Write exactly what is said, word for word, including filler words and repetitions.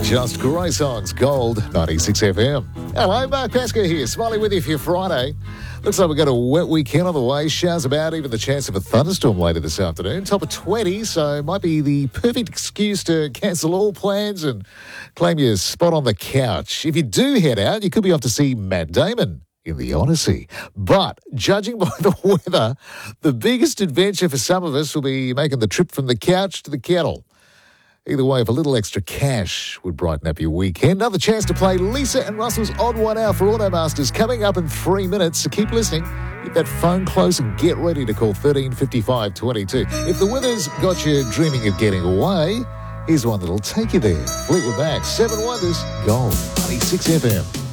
Just great songs, Gold, ninety-six F M. Hello, Mark Pascoe here, smiling with you for your Friday. Looks like we've got a wet weekend on the way. Showers about, even the chance of a thunderstorm later this afternoon. Top of twenty, so it might be the perfect excuse to cancel all plans and claim your spot on the couch. If you do head out, you could be off to see Matt Damon in the Odyssey. But judging by the weather, the biggest adventure for some of us will be making the trip from the couch to the kettle. Either way, if a little extra cash would brighten up your weekend. Another chance to play Lisa and Russell's Odd One Hour for Automasters coming up in three minutes. So keep listening. Get that phone close and get ready to call thirteen fifty-five twenty-two. If the weather's got you dreaming of getting away, here's one that'll take you there. Fleetwood Mac, Seven Wonders, Gold, ninety-six F M.